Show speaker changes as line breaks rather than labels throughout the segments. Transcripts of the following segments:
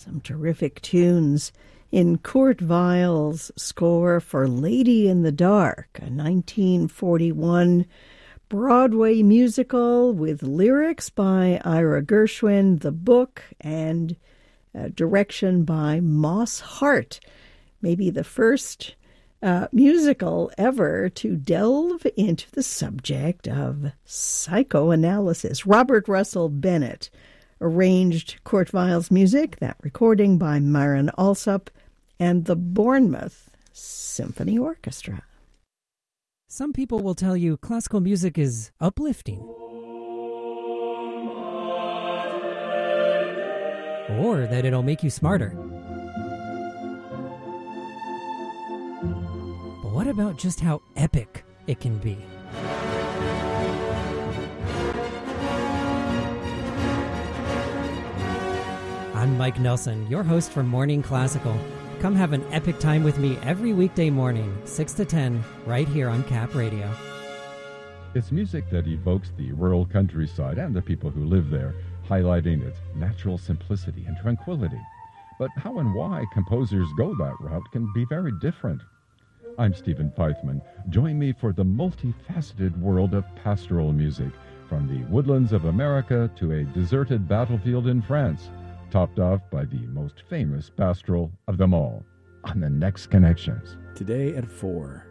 Some terrific tunes in Kurt Weill's score for Lady in the Dark, a 1941 Broadway musical with lyrics by Ira Gershwin, the book, and direction by Moss Hart. Maybe the first musical ever to delve into the subject of psychoanalysis. Robert Russell Bennett arranged Kurt Weill's music, that recording by Myron Alsop and the Bournemouth Symphony Orchestra.
Some people will tell you classical music is uplifting, or that it'll make you smarter. But what about just how epic it can be? I'm Mike Nelson, your host for Morning Classical. Come have an epic time with me every weekday morning, 6 to 10, right here on Cap Radio.
It's music that evokes the rural countryside and the people who live there, highlighting its natural simplicity and tranquility. But how and why composers go that route can be very different. I'm Stephen Feithman. Join me for the multifaceted world of pastoral music, from the woodlands of America to a deserted battlefield in France, topped off by the most famous pastoral of them all, on the next Connections.
Today at 4.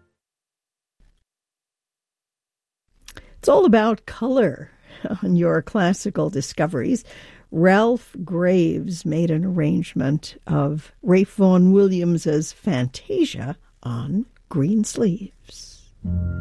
It's all about color on your classical discoveries. Ralph Graves made an arrangement of Ralph Vaughan Williams's Fantasia on green sleeves.